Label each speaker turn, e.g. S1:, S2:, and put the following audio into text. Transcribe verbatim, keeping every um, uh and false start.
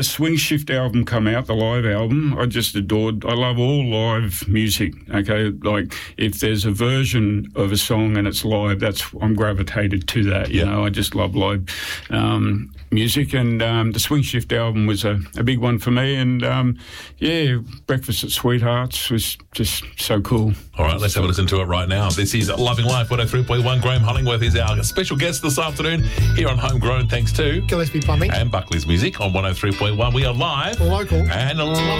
S1: The Swing Shift album come out, the live album, I just adored. I love all live music, okay? Like, if there's a version of a song and it's live, that's I'm gravitated to that, you yeah. know? I just love live um, music, and um, the Swing Shift album was a, a big one for me, and, um, yeah, Breakfast at Sweethearts was just so cool.
S2: All right, let's have a listen to it right now. This is Loving Life, one oh three point one. Graham Hollingworth is our special guest this afternoon here on Homegrown, thanks to
S3: Gillespie Plumbing
S2: and Buckley's Music on one oh three point one. We are live,
S3: local,
S2: and a